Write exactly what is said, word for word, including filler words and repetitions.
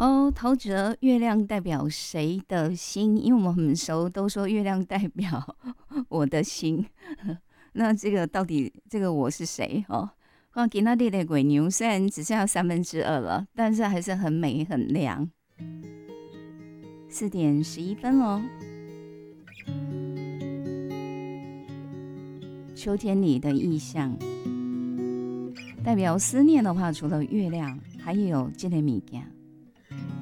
哦，陶喆，月亮代表谁的心？因为我们很熟，都说月亮代表我的心。那这个到底这个我是谁？哦，啊，今仔日的鬼牛虽然只剩下三分之二了，但是还是很美很亮。四点十一分哦。秋天里的意象，代表思念的话，除了月亮，还有这个物件。